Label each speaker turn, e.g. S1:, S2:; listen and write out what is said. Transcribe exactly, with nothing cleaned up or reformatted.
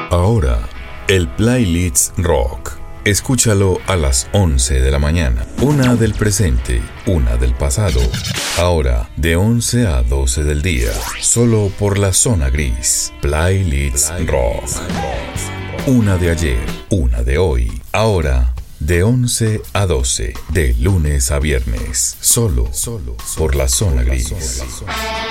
S1: Ahora, el Playlist Rock. Escúchalo a las once de la mañana. Una del presente, una del pasado. Ahora, de once a doce del día. Solo por la zona gris. Playlist Rock. Una de ayer, una de hoy. Ahora, de once a doce. De lunes a viernes. Solo, solo por la zona gris.